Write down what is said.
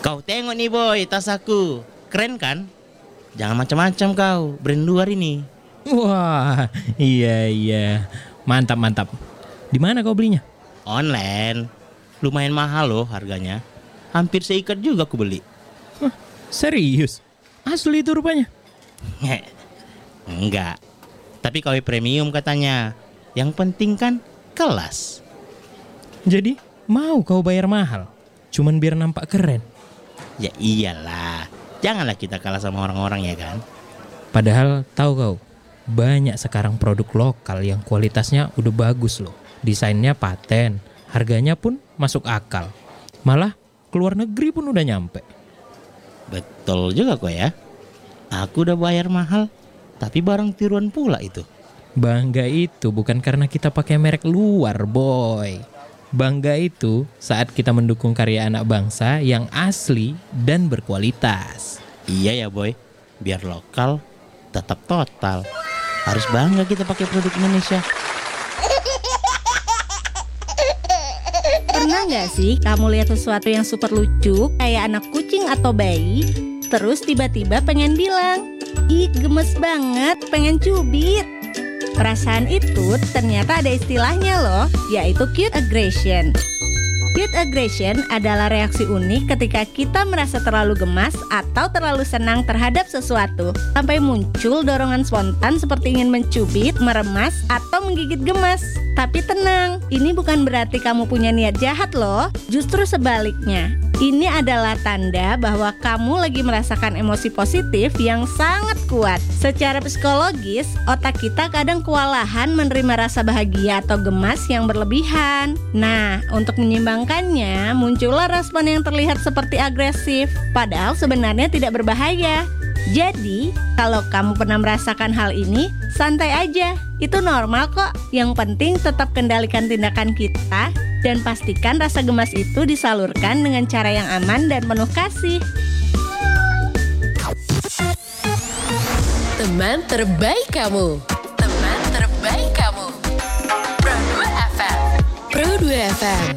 Kau tengok nih boy, tas aku. Keren kan? Jangan macam-macam kau, brand luar ini. Wah, iya. Mantap. Di mana kau belinya? Online. Lumayan mahal loh harganya. Hampir seikat juga aku beli. Serius? Asli itu rupanya? Enggak. Tapi KW premium katanya. Yang penting kan kelas. Jadi mau kau bayar mahal? Cuman biar nampak keren? Ya iyalah. Janganlah kita kalah sama orang-orang ya kan. Padahal tahu kau, banyak sekarang produk lokal yang kualitasnya udah bagus loh. Desainnya paten, harganya pun masuk akal. Malah keluar negeri pun udah nyampe. Betul juga kok ya. Aku udah bayar mahal, tapi barang tiruan pula itu. Bangga itu bukan karena kita pakai merek luar, boy. Bangga itu saat kita mendukung karya anak bangsa yang asli dan berkualitas. Iya ya boy, biar lokal tetap total. Harus bangga kita pakai produk Indonesia. Pernah nggak sih kamu lihat sesuatu yang super lucu kayak anak kucing atau bayi, terus tiba-tiba pengen bilang, ih gemes banget, pengen cubit. Perasaan itu ternyata ada istilahnya loh, yaitu cute aggression. Cute aggression adalah reaksi unik ketika kita merasa terlalu gemas atau terlalu senang terhadap sesuatu, sampai muncul dorongan spontan seperti ingin mencubit, meremas, atau menggigit gemas. Tapi tenang, ini bukan berarti kamu punya niat jahat loh, justru sebaliknya. Ini adalah tanda bahwa kamu lagi merasakan emosi positif yang sangat kuat. Secara psikologis, otak kita kadang kewalahan menerima rasa bahagia atau gemas yang berlebihan. Nah, untuk menyimbangkannya, muncullah respon yang terlihat seperti agresif, padahal sebenarnya tidak berbahaya. Jadi, kalau kamu pernah merasakan hal ini, santai aja. Itu normal kok. Yang penting tetap kendalikan tindakan kita dan pastikan rasa gemas itu disalurkan dengan cara yang aman dan penuh kasih. Teman terbaik kamu. Teman terbaik kamu. Pro 2 FM. Pro 2 FM.